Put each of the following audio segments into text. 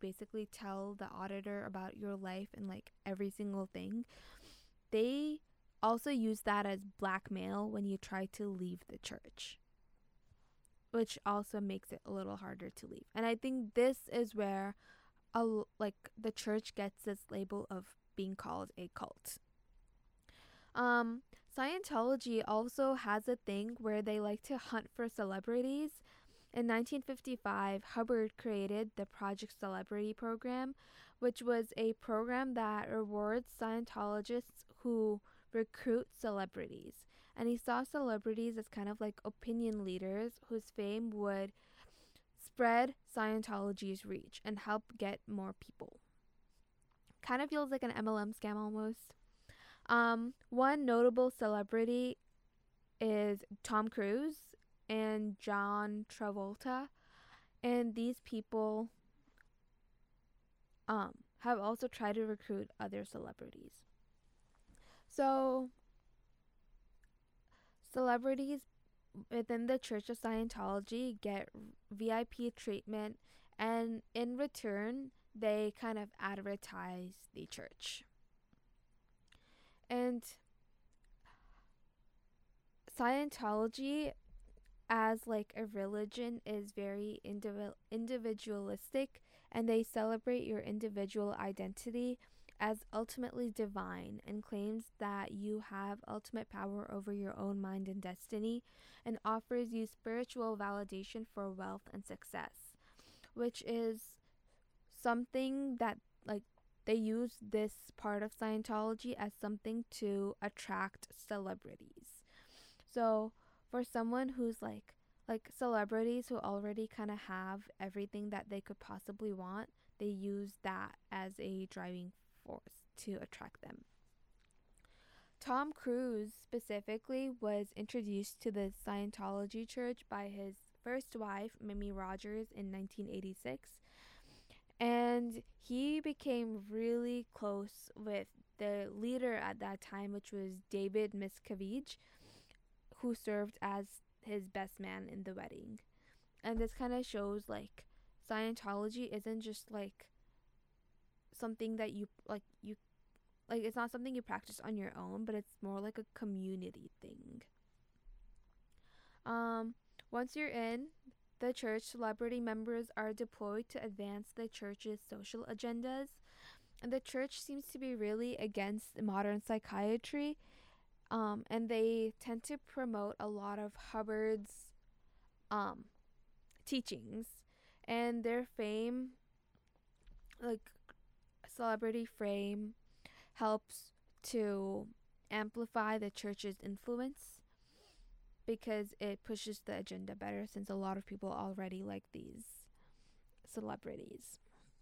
basically tell the auditor about your life and like every single thing, they also use that as blackmail when you try to leave the church, which also makes it a little harder to leave. And I think this is where like the church gets this label of being called a cult. Scientology also has a thing where they like to hunt for celebrities. In 1955, Hubbard created the Project Celebrity program, which was a program that rewards Scientologists who recruit celebrities. And he saw celebrities as kind of like opinion leaders whose fame would spread Scientology's reach and help get more people. Kind of feels like an MLM scam almost. One notable celebrity is Tom Cruise and John Travolta, and these people have also tried to recruit other celebrities. So celebrities within the Church of Scientology get VIP treatment, and in return they kind of advertise the church. And Scientology as like a religion is very individualistic, and they celebrate your individual identity as ultimately divine and claims that you have ultimate power over your own mind and destiny, and offers you spiritual validation for wealth and success, which is something that like they use this part of Scientology as something to attract celebrities. So for someone who's like celebrities who already kind of have everything that they could possibly want, they use that as a driving force to attract them. Tom Cruise specifically was introduced to the Scientology church by his first wife, Mimi Rogers, in 1986. And he became really close with the leader at that time, which was David Miscavige, who served as his best man in the wedding. And this kind of shows like Scientology isn't just like something that you it's not something you practice on your own, but it's more like a community thing. Once you're in the church, celebrity members are deployed to advance the church's social agendas, and the church seems to be really against modern psychiatry, and they tend to promote a lot of Hubbard's teachings, and their fame, like celebrity fame, helps to amplify the church's influence because it pushes the agenda better, since a lot of people already like these celebrities.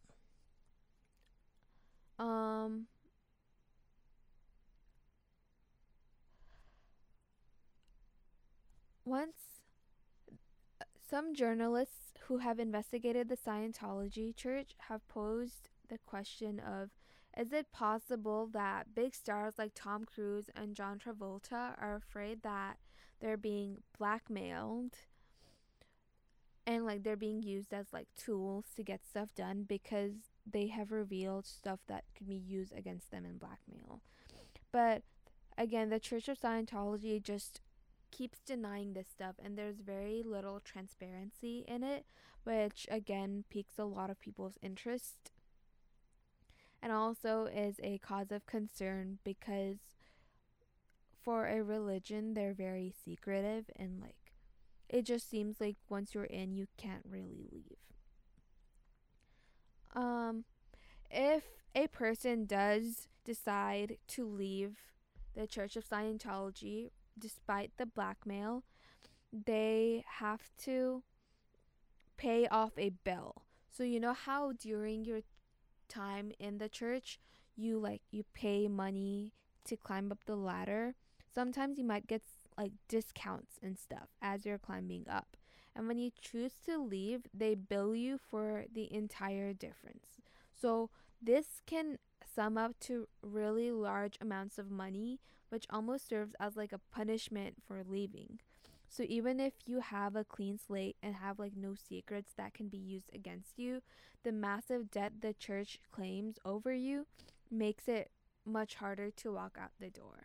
Once some journalists who have investigated the Scientology church have posed the question of, is it possible that big stars like Tom Cruise and John Travolta are afraid that they're being blackmailed and like they're being used as like tools to get stuff done because they have revealed stuff that could be used against them in blackmail? But again, the Church of Scientology just keeps denying this stuff, and there's very little transparency in it, which again piques a lot of people's interest, and also is a cause of concern because for a religion they're very secretive, and like it just seems like once you're in you can't really leave. If a person does decide to leave the Church of Scientology despite the blackmail, they have to pay off a bill. So you know how during your time in the church you pay money to climb up the ladder? Sometimes you might get like discounts and stuff as you're climbing up, and when you choose to leave they bill you for the entire difference. So this can sum up to really large amounts of money, which almost serves as like a punishment for leaving. So even if you have a clean slate and have like no secrets that can be used against you, the massive debt the church claims over you makes it much harder to walk out the door.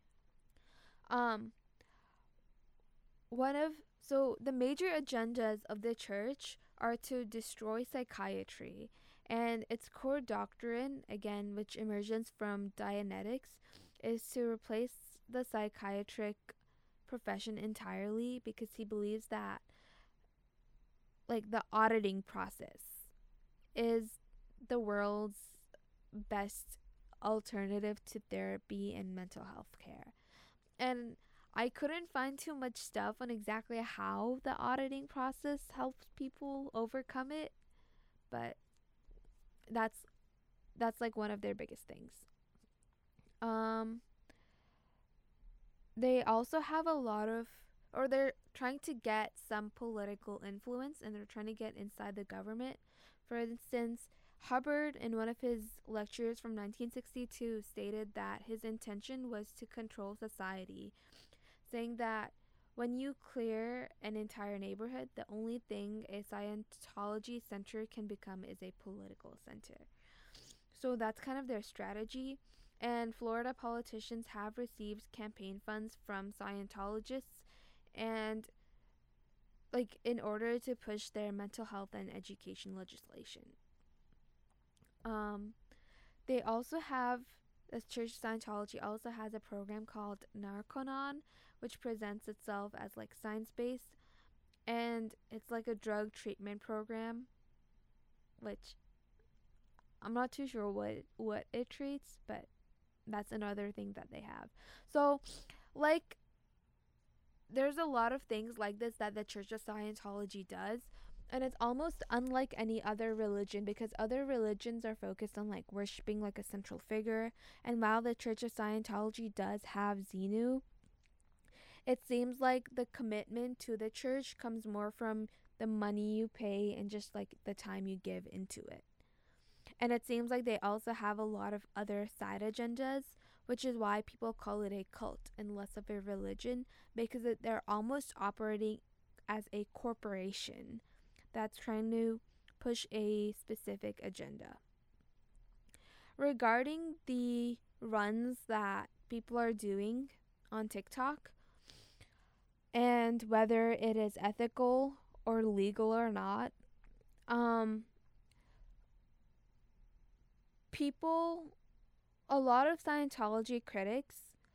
Um one of so the major agendas of the church are to destroy psychiatry, and its core doctrine, again which emerges from Dianetics, is to replace the psychiatric profession entirely, because he believes that like the auditing process is the world's best alternative to therapy and mental health care. And I couldn't find too much stuff on exactly how the auditing process helps people overcome it, but that's like one of their biggest things. Um they also have a lot of, or they're trying to get some political influence, and they're trying to get inside the government. For instance, Hubbard, in one of his lectures from 1962, stated that his intention was to control society, saying that when you clear an entire neighborhood, the only thing a Scientology center can become is a political center. So that's kind of their strategy. And Florida politicians have received campaign funds from Scientologists, and like in order to push their mental health and education legislation. Um, they also have, the Church of Scientology also has a program called Narconon, which presents itself as like science based, and it's like a drug treatment program, which I'm not too sure what it treats, but that's another thing that they have. So, like, there's a lot of things like this that the Church of Scientology does, and it's almost unlike any other religion, because other religions are focused on like worshiping like a central figure, and while the Church of Scientology does have Xenu, it seems like the commitment to the church comes more from the money you pay and just like the time you give into it. And it seems like they also have a lot of other side agendas, which is why people call it a cult and less of a religion, because they're almost operating as a corporation that's trying to push a specific agenda. Regarding the runs that people are doing on TikTok and whether it is ethical or legal or not, people, a lot of Scientology critics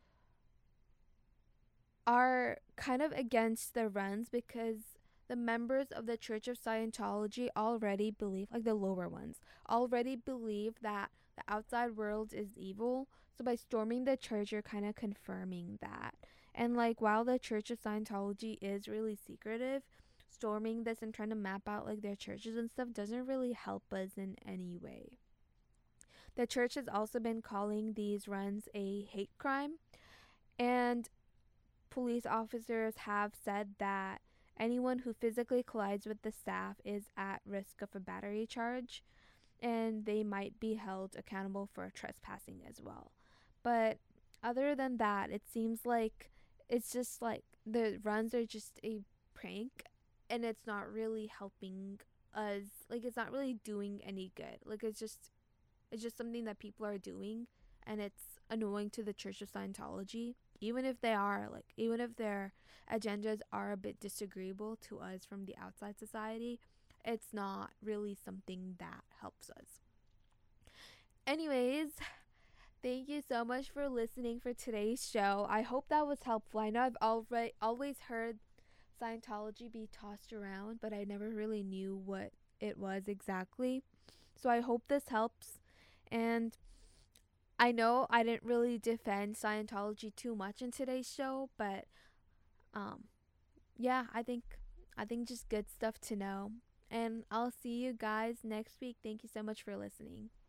are kind of against the runs, because the members of the Church of Scientology already believe, like the lower ones, already believe that the outside world is evil. So by storming the church, you're kind of confirming that. And like while the Church of Scientology is really secretive, storming this and trying to map out like their churches and stuff doesn't really help us in any way. The church has also been calling these runs a hate crime, and police officers have said that anyone who physically collides with the staff is at risk of a battery charge, and they might be held accountable for trespassing as well. But other than that, it seems like it's just like the runs are just a prank, and it's not really helping us. Like it's not really doing any good. Like it's just something that people are doing, and it's annoying to the Church of Scientology, even if their agendas are a bit disagreeable to us from the outside society. It's not really something that helps us. Anyways, thank you so much for listening for today's show. I hope that was helpful. I know I've always heard Scientology be tossed around, but I never really knew what it was exactly. So I hope this helps. And I know I didn't really defend Scientology too much in today's show, but yeah, I think just good stuff to know. And I'll see you guys next week. Thank you so much for listening.